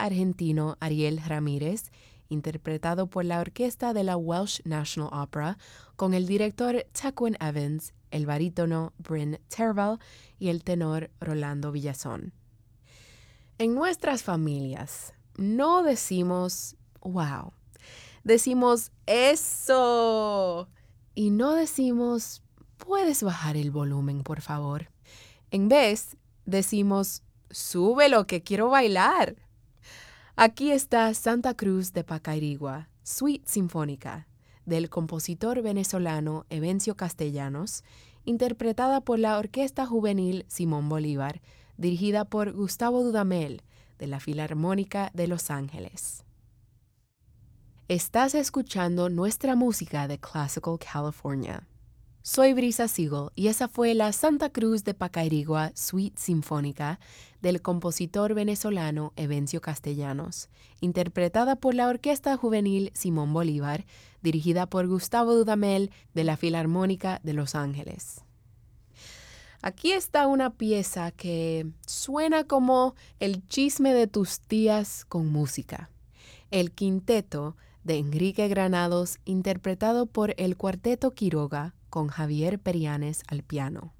argentino Ariel Ramírez, interpretado por la orquesta de la Welsh National Opera, con el director Tequin Evans, el barítono Bryn Terval y el tenor Rolando Villazón. En nuestras familias no decimos wow, decimos eso y no decimos ¿puedes bajar el volumen, por favor? En vez, decimos súbelo que quiero bailar. Aquí está Santa Cruz de Pacairigua, Suite Sinfónica, del compositor venezolano Evencio Castellanos, interpretada por la Orquesta Juvenil Simón Bolívar, dirigida por Gustavo Dudamel, de la Filarmónica de Los Ángeles. Estás escuchando nuestra música de Classical California. Soy Brisa Siegel y esa fue la Santa Cruz de Pacairigua Suite Sinfónica del compositor venezolano Evencio Castellanos, interpretada por la Orquesta Juvenil Simón Bolívar, dirigida por Gustavo Dudamel de la Filarmónica de Los Ángeles. Aquí está una pieza que suena como el chisme de tus tías con música. El quinteto de Enrique Granados, interpretado por el Cuarteto Quiroga con Javier Perianes al piano.